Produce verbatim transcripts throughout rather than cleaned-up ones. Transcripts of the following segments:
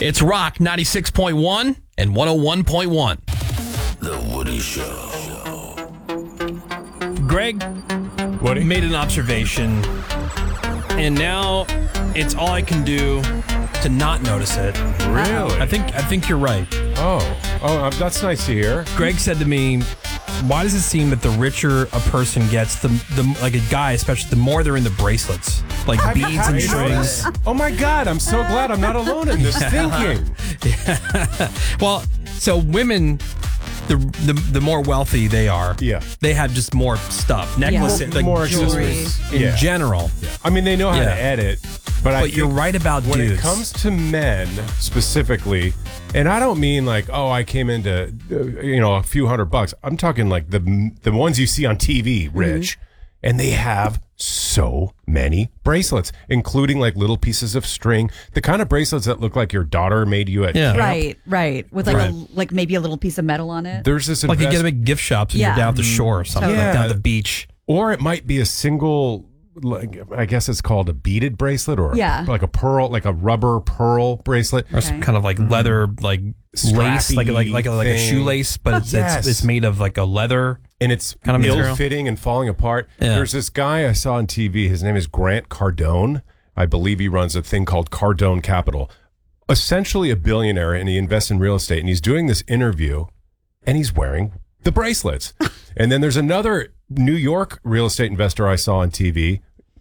It's Rock ninety-six point one and one oh one point one. The Woody Show. Greg Woody? made an observation, and now it's all I can do to not notice it. Really? I think I think you're right. Oh, oh, that's nice to hear. Greg said to me, "Why does it seem that the richer a person gets, the the like a guy especially, the more they're into bracelets, like beads and Have you strings?" noticed? Oh my God, I'm so glad I'm not alone in this thinking. Well, so women, the, the the more wealthy they are, Yeah. they have just more stuff, necklaces, like More jewelry accessories. in Yeah. general. I mean, they know how Yeah. to edit, but, I But you're think right about when dudes. it comes to men specifically, and I don't mean like, oh, I came into, uh, you know, a few hundred bucks. I'm talking like the the ones you see on T V, Rich, and they have so many bracelets, including like little pieces of string, the kind of bracelets that look like your daughter made you at Yeah. camp. Right, right. With like Right. a like maybe a little piece of metal on it. There's this Like you invest- get them at gift shops when Yeah. you're down at the shore or something, Totally. like down at Yeah. the beach. or it might be a single, like I guess it's called a beaded bracelet, or Yeah. like a pearl, like a rubber pearl bracelet. Or some Okay. kind of like leather, like lace, like like like a, like a thing. shoelace, but it's, Yes. it's it's made of like a leather. And it's Kind of material. ill-fitting and falling apart. Yeah. There's this guy I saw on T V. His name is Grant Cardone. I believe he runs a thing called Cardone Capital. Essentially a billionaire, and he invests in real estate. And he's doing this interview, and he's wearing the bracelets. And then there's another New York real estate investor I saw on T V,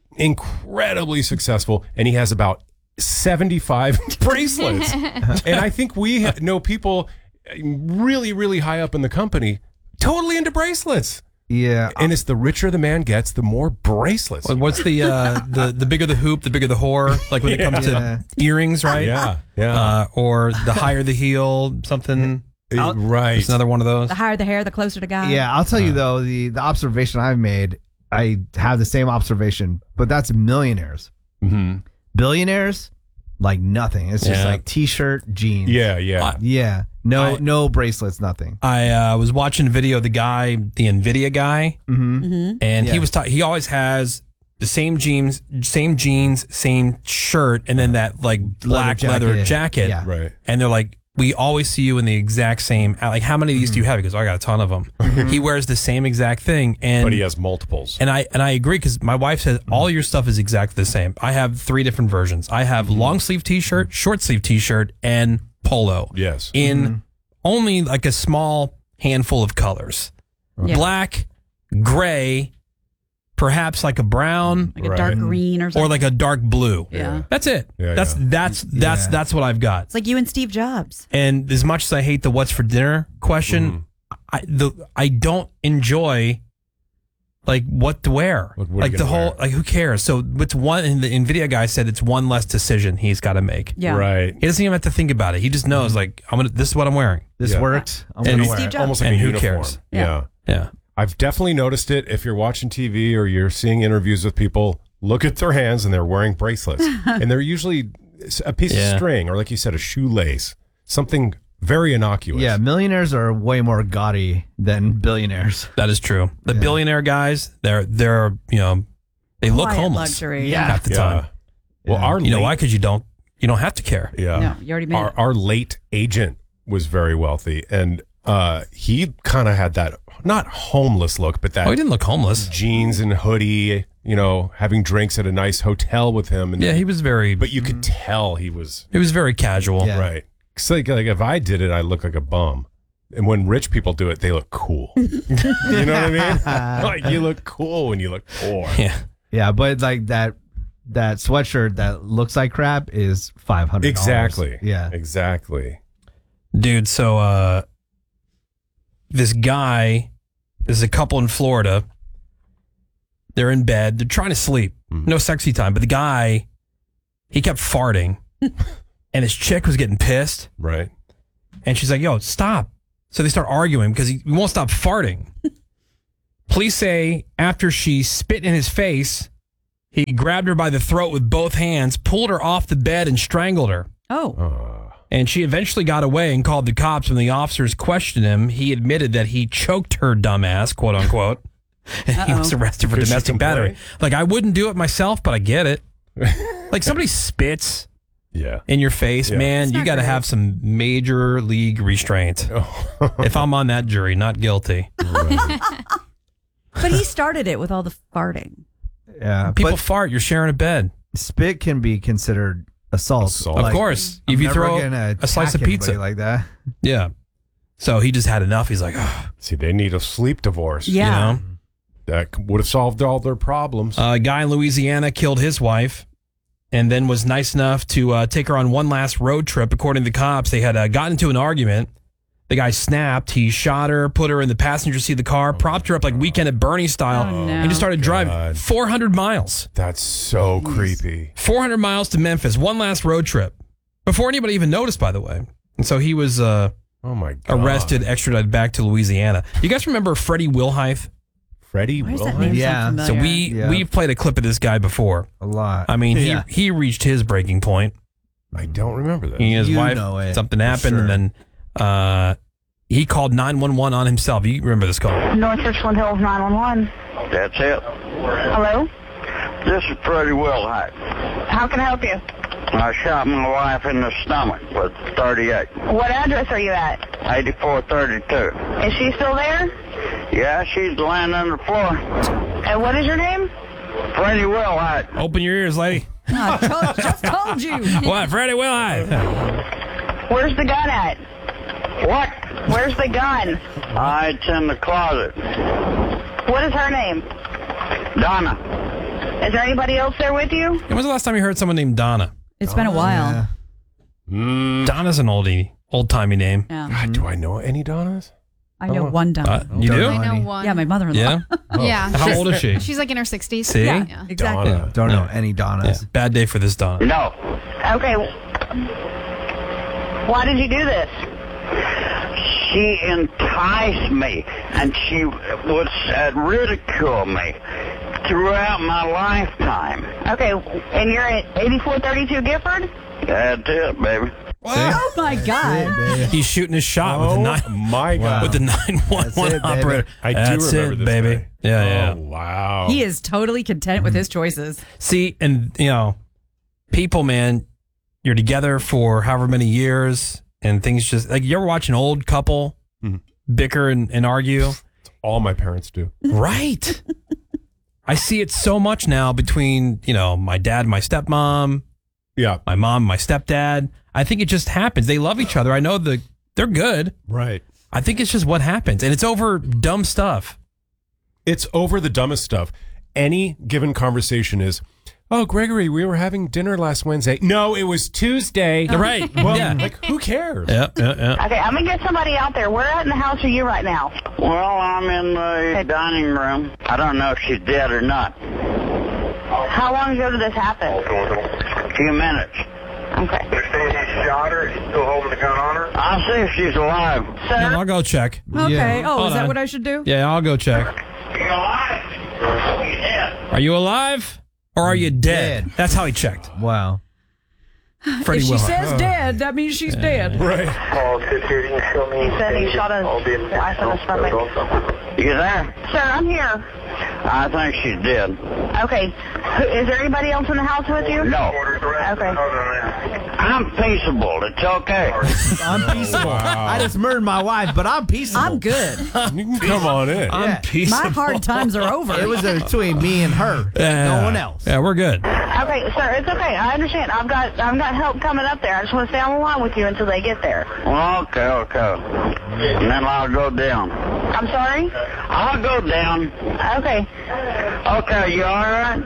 incredibly successful, and he has about seventy-five bracelets. And I think we ha- know people really, really high up in the company totally into bracelets. Yeah. And it's the richer the man gets, the more bracelets. What- What's the uh, the the bigger the hoop, the bigger the whore? Like when it comes Yeah. to earrings, right? Yeah, yeah. Uh, or the higher the heel, something. Uh, right. It's another one of those. The higher the hair, the closer to God. Yeah, I'll tell you though, the the observation I've made, I have the same observation, but that's millionaires. hmm Billionaires, like nothing. It's just Yeah. like t-shirt, jeans. Yeah, yeah. Yeah. No I- no bracelets, nothing. I uh, was watching a video of the guy, the Nvidia guy, Mm-hmm. and Yeah. he was ta- he always has the same jeans, same jeans, same shirt, and then that like black leather jacket. jacket. Yeah. Right. And they're like, we always see you in the exact same. Like, how many of these do you have? He goes, oh, I got a ton of them. He wears the same exact thing, and But he has multiples. and I and I agree because my wife says all your stuff is exactly the same. I have three different versions. I have long sleeve T-shirt, short sleeve T-shirt, and polo. Yes. In only like a small handful of colors: Yeah. black, gray, perhaps like a brown, Like a Right. dark green or something. or like a dark blue. Yeah. That's it. Yeah, that's yeah. that's that's Yeah. that's what I've got. It's like you and Steve Jobs. And as much as I hate the "what's for dinner" question, Mm-hmm. I the I don't enjoy like what to wear. Like, what are like you the gonna whole wear? like who cares? So it's one. And the Nvidia guy said it's one less decision he's got to make. Yeah. Right. He doesn't even have to think about it. He just knows like I'm gonna. This is what I'm wearing. This Yeah. worked. I'm And gonna Steve wear Steve it. Jobs. Almost like And a who uniform. cares? Yeah. Yeah. I've definitely noticed it. If you're watching T V or you're seeing interviews with people, look at their hands and they're wearing bracelets. And they're usually a piece Yeah. of string or, like you said, a shoelace, something very innocuous. Yeah, millionaires are way more gaudy than billionaires. That is true. The billionaire guys, they're they're you know they look Quiet homeless luxury. Yeah. half the Yeah. time. Well, Yeah. our You know late- why? Because you don't you don't have to care. Yeah. No, you already made our, it. our late agent was very wealthy, and uh, he kind of had that not homeless look, but that Oh, he didn't look homeless. jeans and hoodie. You know, having drinks at a nice hotel with him, and Yeah, he was very. but you could tell he was He was very casual. Yeah. right. So like, like if I did it, I look like a bum, and when rich people do it, they look cool. You know what I mean? Like you look cool when you look poor. Yeah. Yeah, but like that that sweatshirt that looks like crap is five hundred. Exactly. Yeah. Exactly. Dude, so uh this guy, there's a couple in Florida. They're in bed. They're trying to sleep. No sexy time. But the guy, he kept farting. And his chick was getting pissed. Right. And she's like, yo, stop. So they start arguing because he, he won't stop farting. Police say after she spit in his face, he grabbed her by the throat with both hands, pulled her off the bed, and strangled her. Oh. Uh, And she eventually got away and called the cops. When the officers questioned him, he admitted that he choked her dumbass, quote unquote. And he was arrested for Could she domestic complain? battery. Like, I wouldn't do it myself, but I get it. Like, somebody spits Yeah. in your face, Yeah. man, It's you not got to great. have some major league restraint. If I'm on that jury, not guilty. But he started it with all the farting. Yeah, People but fart, you're sharing a bed. spit can be considered assault. Assault. Of Like, course. I'm if you never throw gonna a slice of attack pizza. anybody like that. Yeah. So he just had enough. He's like, oh, See, they need a sleep divorce. Yeah. you know. That would have solved all their problems. A guy in Louisiana killed his wife and then was nice enough to uh, take her on one last road trip. According to the cops, they had uh, gotten into an argument. The guy snapped. He shot her, put her in the passenger seat of the car, propped her up like Weekend at Bernie style, Oh, no. and just started driving God. four hundred miles. That's so creepy. four hundred miles to Memphis, one last road trip. Before anybody even noticed, by the way. And so he was uh, Oh my God. arrested, extradited back to Louisiana. You guys remember Freddie Wilhite? Freddie Why does that Wilhite? name Yeah. sound So familiar? we Yeah. we've played a clip of this guy before. A lot. I mean, Yeah. he he reached his breaking point. I don't remember that. He and his You wife, know it, something for happened, sure. and then uh, he called nine one one on himself. You remember this call? North Richland Hills nine one one. That's it. Hello? This is Freddie Wilhite. How can I help you? I shot my wife in the stomach with thirty-eight. What address are you at? eighty-four thirty-two. Is she still there? Yeah, she's laying on the floor. And what is your name? Freddie Wilhite. Open your ears, lady. I told, just told you. What, Freddie Wilhite? Where's the gun at? What? Where's the gun? Uh, it's in the closet. What is her name? Donna. Is there anybody else there with you? When was the last time you heard someone named Donna? It's been a while. Yeah. Mm, Donna's an oldie, old timey name. Yeah. God, do I know any Donnas? I know Oh. one Donna. Uh, you Don't do? know. I know Honey. one. yeah, my mother-in-law. Yeah. Yeah. How she's- old is she? She's like in her sixties. See? Yeah, Yeah. exactly. Donna. Don't Yeah. know any Yeah. Donnas. Bad day for this Donna. No. Okay. Why did you do this? She enticed me, and she would uh, ridicule me throughout my lifetime. Okay, and you're at eighty-four thirty-two Gifford? That's it, baby. Oh my God. He's shooting his shot with Oh the nine my God. with the nine one That's one it, baby. operator. I do That's remember it, this baby. guy. Yeah, yeah. Oh, wow. He is totally content with his choices. See, and you know, people, man, you're together for however many years, and things just like you ever watch an old couple Mhm. bicker and, and argue, All my parents do. right? I see it so much now between you know my dad, and my stepmom, Yeah. my mom, my stepdad. I think it just happens. They love each other. I know the they're good. Right. I think it's just what happens, and it's over dumb stuff. It's over the dumbest stuff. Any given conversation is, oh, Gregory, we were having dinner last Wednesday. No, it was Tuesday. Right? Well, yeah. like, who cares? Yeah, yeah, yeah. Okay, I'm going to get somebody out there. Where at in the house are you right now? Well, I'm in the dining room. I don't know if she's dead or not. How long ago did this happen? A few minutes. Okay. They're saying he shot her. He's still holding the gun on her. I'll see if she's alive. Yeah, Sir? I'll go check. Okay. Yeah. Oh, Hold is that on. what I should do? Yeah, I'll go check. You alive? Yeah. Are you alive or are you dead? Dead. That's how he checked. Wow. Freddie If she Wilhite. says dead, that means she's dead. Right. Paul, sit here. You can show me. He said he shot his I'll be in- wife in the stomach. You there? Sir, I'm here. I think she's dead. Okay. Who- Is there anybody else in the house with you? No. Okay. I'm peaceable. It's okay. I'm peaceable. I just murdered my wife, but I'm peaceable. I'm good. You can come on in. I'm Yeah. peaceable. My hard times are over. It was between me and her. Yeah. No one else. Yeah, we're good. Okay, sir, it's okay. I understand. I've got I've got help coming up there. I just want to stay on the line with you until they get there. Well, okay, okay. And then I'll go down. I'm sorry? I'll go down. Okay. Okay, you all right?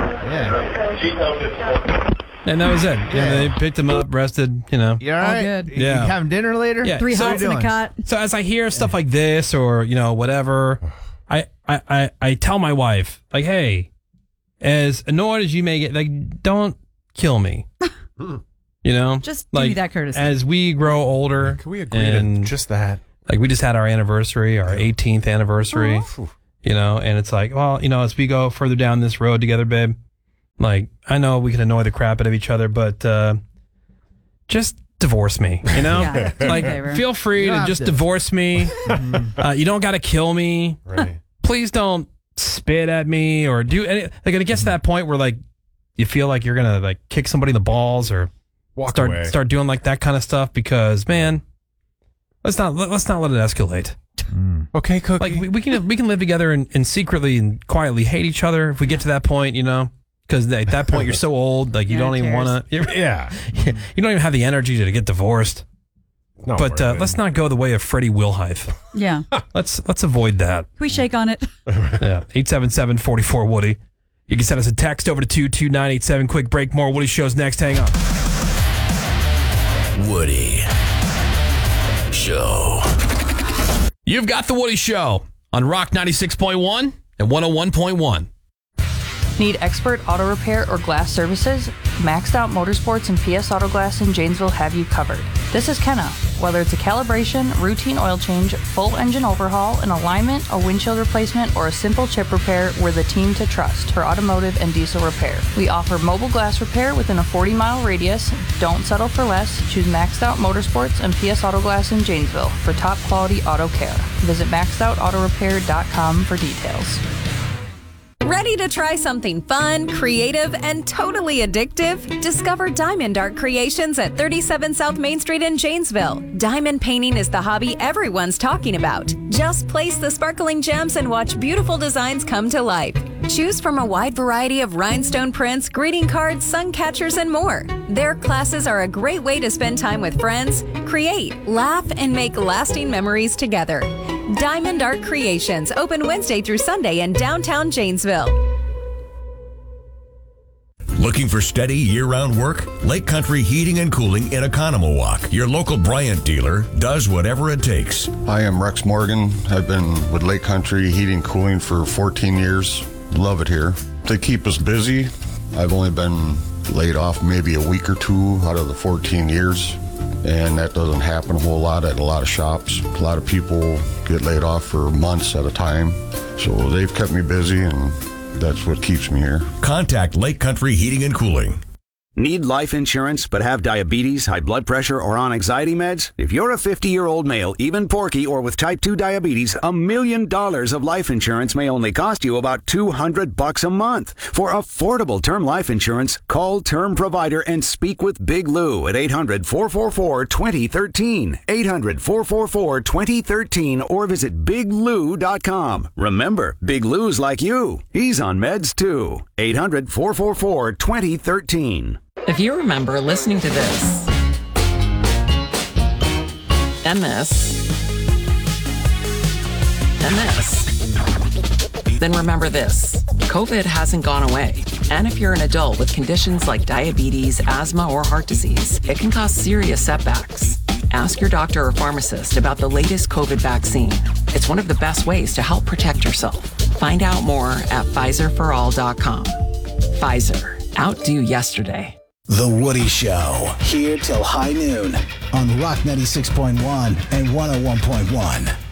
Yeah. And that was it. Yeah, they picked him up, rested, you know. You all right? good. You Yeah. having dinner later? Yeah. Three So hots in a doing? cot. So as I hear stuff like this or, you know, whatever, I, I, I, I tell my wife, like, hey, as annoyed as you may get, like, don't kill me. You know? Just give like, me that courtesy. As we grow older. Can we agree and, to just that? like, we just had our anniversary, our eighteenth anniversary, you know, and it's like, well, you know, as we go further down this road together, babe, like, I know we can annoy the crap out of each other, but uh, just divorce me, you know? Yeah, do me a like, favor. feel free You to have just to. divorce me. uh, you don't got to kill me. Right. Please don't spit at me or do any, like, it gets to that point where, like, you feel like you're going to, like, kick somebody in the balls or Walk start away. start doing like that kind of stuff because man, let's not let, let's not let it escalate. Okay, Cookie. Like we, we can we can live together and, and secretly and quietly hate each other if we get to that point, you know. Because at that point you're so old, like you Yeah, don't even cheers. want to. yeah. You don't even have the energy to get divorced. Not but worth uh, it. let's not go the way of Freddie Wilhite. Yeah. Let's let's avoid that. Can we shake on it? Yeah, eight seven seven, four four, Woody. You can send us a text over to two two nine eight seven. Quick break. More Woody Show's next. Hang on. Woody Show. You've got the Woody Show on Rock ninety-six point one and one oh one point one. Need expert auto repair or glass services? Maxed Out Motorsports and P S Auto Glass in Janesville have you covered. This is Kenna. Whether it's a calibration, routine oil change, full engine overhaul, an alignment, a windshield replacement, or a simple chip repair, we're the team to trust for automotive and diesel repair. We offer mobile glass repair within a forty mile radius. Don't settle for less. Choose Maxed Out Motorsports and P S Auto Glass in Janesville for top quality auto care. Visit maxed out auto repair dot com for details. Ready to try something fun, creative, and totally addictive? Discover Diamond Art Creations at thirty-seven South Main Street in Janesville. Diamond painting is the hobby everyone's talking about. Just place the sparkling gems and watch beautiful designs come to life. Choose from a wide variety of rhinestone prints, greeting cards, sun catchers, and more. Their classes are a great way to spend time with friends, create, laugh, and make lasting memories together. Diamond Art Creations, open Wednesday through Sunday in downtown Janesville. Looking for steady year-round work? Lake Country Heating and Cooling in Economowalk, your local Bryant dealer, does whatever it takes. I am Rex Morgan. I've been with Lake Country Heating and Cooling for fourteen years. Love it here. They keep us busy. I've only been laid off maybe a week or two out of the fourteen years. And that doesn't happen a whole lot at a lot of shops. A lot of people get laid off for months at a time. So they've kept me busy, and that's what keeps me here. Contact Lake Country Heating and Cooling. Need life insurance but have diabetes, high blood pressure, or on anxiety meds? If you're a fifty-year-old male, even porky, or with type two diabetes, a million dollars of life insurance may only cost you about two hundred bucks a month. For affordable term life insurance, call Term Provider and speak with Big Lou at eight hundred, four four four, two oh one three, eight hundred, four four four, two oh one three, or visit big lou dot com. Remember, Big Lou's like you. He's on meds too. eight hundred, four four four, two oh one three. If you remember listening to this, and this, and this, then remember this. COVID hasn't gone away. And if you're an adult with conditions like diabetes, asthma, or heart disease, it can cause serious setbacks. Ask your doctor or pharmacist about the latest COVID vaccine. It's one of the best ways to help protect yourself. Find out more at Pfizer for all dot com. Pfizer. Outdo yesterday. The Woody Show, here till high noon on Rock ninety-six point one and one oh one point one.